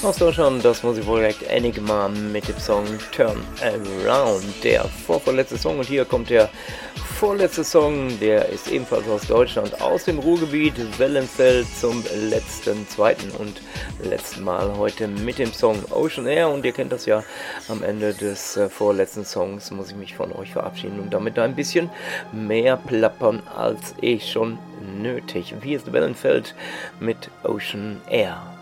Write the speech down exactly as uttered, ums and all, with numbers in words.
Aus Deutschland das Musikprojekt Enigma mit dem Song Turn Around, der vorvorletzte Song, und hier kommt der vorletzte Song, der ist ebenfalls aus Deutschland, aus dem Ruhrgebiet, Wellenfeld, zum letzten, zweiten und letzten Mal heute mit dem Song Ocean Air, und ihr kennt das ja, am Ende des äh, vorletzten Songs muss ich mich von euch verabschieden und damit ein bisschen mehr plappern als eh schon nötig. Hier ist Wellenfeld mit Ocean Air.